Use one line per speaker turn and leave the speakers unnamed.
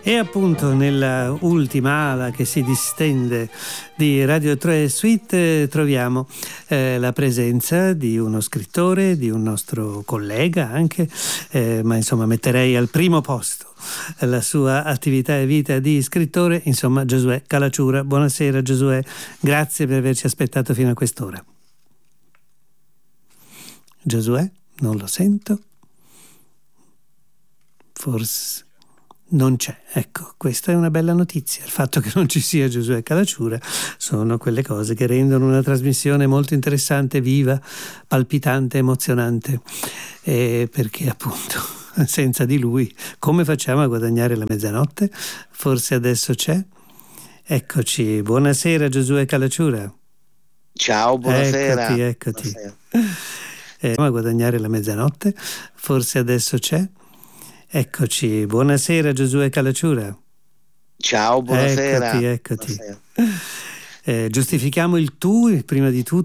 E appunto nella ultima ala che si distende di Radio 3 Suite troviamo la presenza di uno scrittore, di un nostro collega anche, ma insomma metterei al primo posto la sua attività e vita di scrittore, insomma Giosuè Calacciura. Buonasera Giosuè, grazie per averci aspettato fino a quest'ora. Giosuè, non lo sento. Forse non c'è. Ecco, questa è una bella notizia. Il fatto che non ci sia Giosuè Calacciura sono quelle cose che rendono una trasmissione molto interessante, viva, palpitante, emozionante, perché appunto senza di lui come facciamo a guadagnare la mezzanotte? Forse adesso c'è. Eccoci, buonasera Giosuè Calacciura.
Ciao, buonasera.
Eccoti.
Buonasera.
A guadagnare la mezzanotte? Forse adesso c'è. Eccoci, buonasera Giosuè Calacciura.
Ciao, buonasera.
Eccoti.
Buonasera.
Giustifichiamo il tu prima di tutto.